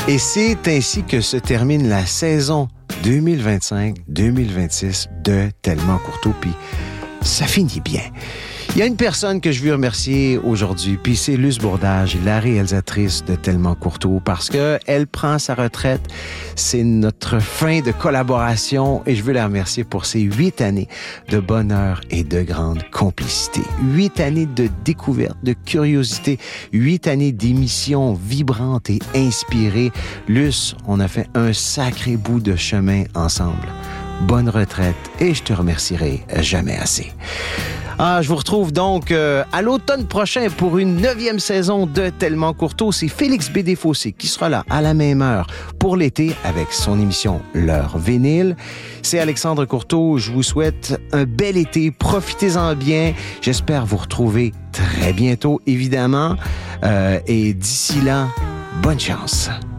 Et c'est ainsi que se termine la saison 2025-2026 de Tellement Courteau, puis ça finit bien. Il y a une personne que je veux remercier aujourd'hui, puis c'est Luce Bourdage, la réalisatrice de Tellement Courteau, parce qu'elle prend sa retraite. C'est notre fin de collaboration et je veux la remercier pour ses 8 années de bonheur et de grande complicité. 8 années de découverte, de curiosité, 8 années d'émissions vibrantes et inspirées. Luce, on a fait un sacré bout de chemin ensemble. Bonne retraite et je te remercierai jamais assez. Je vous retrouve donc à l'automne prochain pour une 9e saison de Tellement Courteau. C'est Félix B. Desfossés qui sera là à la même heure pour l'été avec son émission L'heure vinyle. C'est Alexandre Courteau. Je vous souhaite un bel été. Profitez-en bien. J'espère vous retrouver très bientôt, évidemment. Et d'ici là, bonne chance.